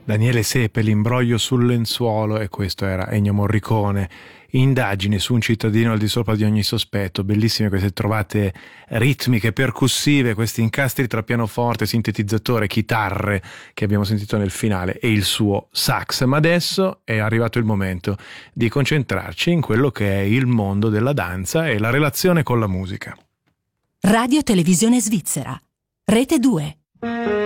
Daniele Sepe, L'imbroglio sul lenzuolo, e questo era Ennio Morricone. Indagini su un cittadino al di sopra di ogni sospetto. Bellissime queste trovate ritmiche, percussive, questi incastri tra pianoforte, sintetizzatore, chitarre che abbiamo sentito nel finale e il suo sax. Ma adesso è arrivato il momento di concentrarci in quello che è il mondo della danza e la relazione con la musica. Radio Televisione Svizzera, Rete 2.